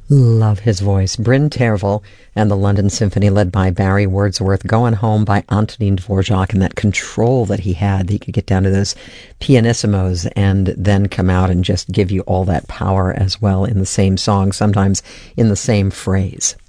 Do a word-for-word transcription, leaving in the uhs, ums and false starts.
Love his voice. Bryn Tervel and the London Symphony, led by Barry Wordsworth, Going Home by Antonin Dvorak, and that control that he had, that he could get down to those pianissimos and then come out and just give you all that power as well in the same song, sometimes in the same phrase.